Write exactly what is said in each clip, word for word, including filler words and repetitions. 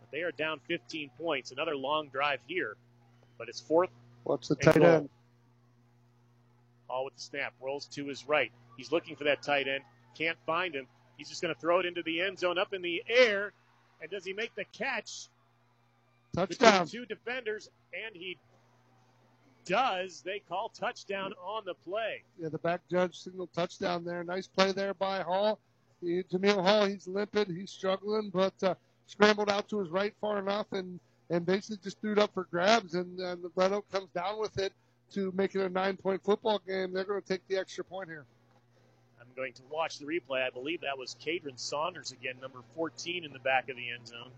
but they are down fifteen points. Another long drive here, but it's fourth. What's the tight end? Hall with the snap, rolls to his right. He's looking for that tight end. Can't find him. He's just going to throw it into the end zone up in the air. And does he make the catch? Touchdown. Between two defenders, and he does. They call touchdown on the play. Yeah, the back judge signaled touchdown there. Nice play there by Hall. He, Jameel Hall, he's limpid. He's struggling, but uh, scrambled out to his right far enough and, and basically just threw it up for grabs. And, and the Glen Oak comes down with it to make it a nine-point football game. They're going to take the extra point here. I'm going to watch the replay. I believe that was Cadron Saunders again, number fourteen in the back of the end zone.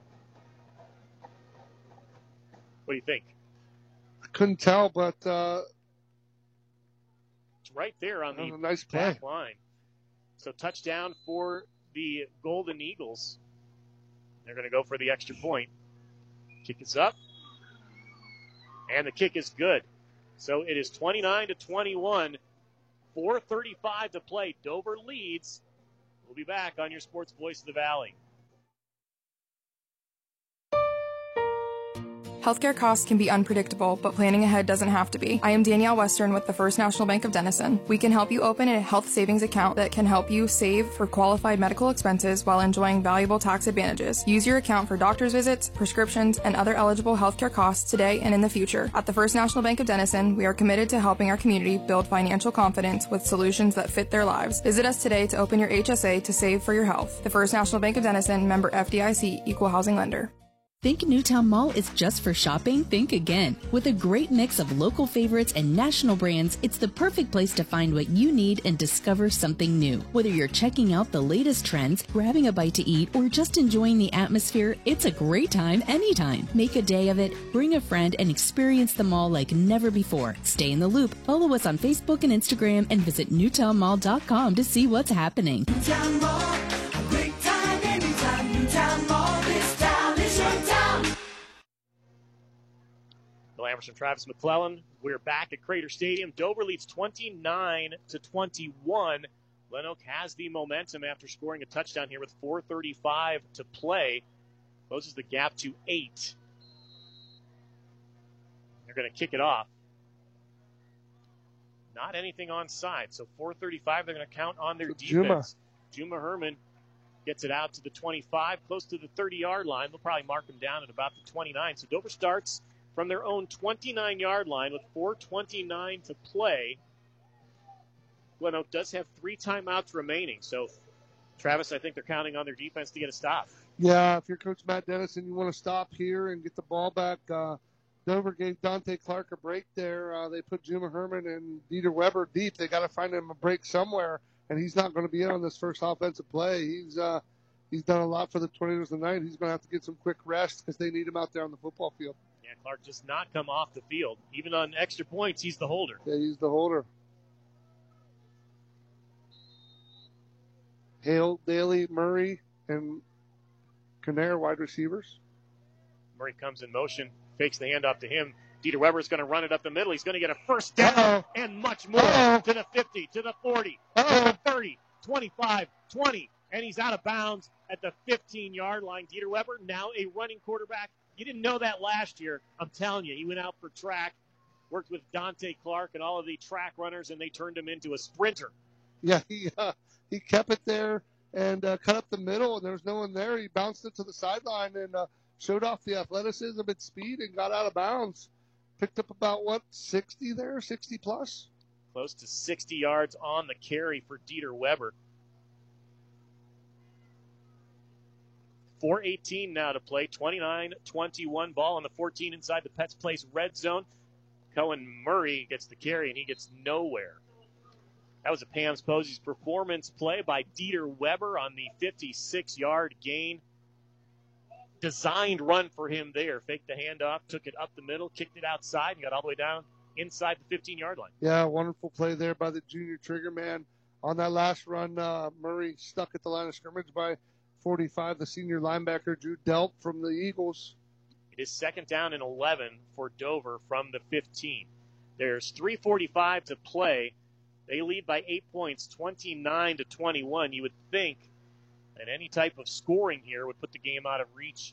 What do you think? I couldn't tell, but uh, it's right there on the a nice play. back line. So touchdown for the Golden Eagles. They're going to go for the extra point. Kick is up, and the kick is good. So it is twenty-nine to twenty-one, four thirty-five to play. Dover leads. We'll be back on your Sports Voice of the Valley. Healthcare costs can be unpredictable, but planning ahead doesn't have to be. I am Danielle Western with the First National Bank of Denison. We can help you open a health savings account that can help you save for qualified medical expenses while enjoying valuable tax advantages. Use your account for doctor's visits, prescriptions, and other eligible healthcare costs today and in the future. At the First National Bank of Denison, we are committed to helping our community build financial confidence with solutions that fit their lives. Visit us today to open your H S A to save for your health. The First National Bank of Denison, member F D I C, equal housing lender. Think Newtown Mall is just for shopping? Think again. With a great mix of local favorites and national brands, it's the perfect place to find what you need and discover something new. Whether you're checking out the latest trends, grabbing a bite to eat, or just enjoying the atmosphere, it's a great time anytime. Make a day of it, bring a friend, and experience the mall like never before. Stay in the loop. Follow us on Facebook and Instagram and visit newtown mall dot com to see what's happening. Newtown Mall, a great time anytime. Newtown Mall, this town is your town. Bill Amerson, Travis McClellan. We're back at Crater Stadium. Dover leads twenty-nine to twenty-one. Glen Oak has the momentum after scoring a touchdown here with four thirty-five to play. Closes the gap to eight. They're going to kick it off. Not anything onside. So four thirty-five, they're going to count on their defense. Juma. Juma Herman gets it out to the twenty-five, close to the thirty-yard line. They'll probably mark him down at about the twenty-nine. So Dover starts from their own twenty-nine-yard line with four twenty-nine to play. Glen Oak does have three timeouts remaining. So, Travis, I think they're counting on their defense to get a stop. Yeah, if you're Coach Matt Dennis and you want to stop here and get the ball back, uh, Dover gave Dante Clark a break there. Uh, they put Juma Herman and Dieter Weber deep. They got to find him a break somewhere, and he's not going to be in on this first offensive play. He's uh, he's done a lot for the Tornadoes tonight. He's going to have to get some quick rest because they need him out there on the football field. Yeah, Clark does not come off the field. Even on extra points, he's the holder. Yeah, he's the holder. Hale, Daly, Murray, and Kinnair, wide receivers. Murray comes in motion, fakes the handoff to him. Dieter Weber's going to run it up the middle. He's going to get a first down Uh-oh. and much more. Uh-oh. To the fifty, to the forty, Uh-oh. to the thirty, twenty-five, twenty, and he's out of bounds at the fifteen-yard line. Dieter Weber, now a running quarterback. You didn't know that last year. I'm telling you, he went out for track, worked with Dante Clark and all of the track runners, and they turned him into a sprinter. Yeah, he uh, he kept it there and uh, cut up the middle, and there was no one there. He bounced it to the sideline and uh, showed off the athleticism and speed and got out of bounds. Picked up about, what, sixty there, sixty plus? Close to sixty yards on the carry for Dieter Weber. four eighteen now to play, twenty-nine twenty-one, ball on the fourteen inside the Pets Place red zone. Cohen Murray gets the carry, and he gets nowhere. That was a Pam's Posey's performance play by Dieter Weber on the fifty-six-yard gain. Designed run for him there. Faked the handoff, took it up the middle, kicked it outside, and got all the way down inside the fifteen-yard line. Yeah, wonderful play there by the junior trigger man. On that last run, uh, Murray stuck at the line of scrimmage by forty-five, the senior linebacker, Drew Delp from the Eagles. It is second down and eleven for Dover from the fifteen. There's three forty-five to play. They lead by eight points, twenty-nine to twenty-one. You would think that any type of scoring here would put the game out of reach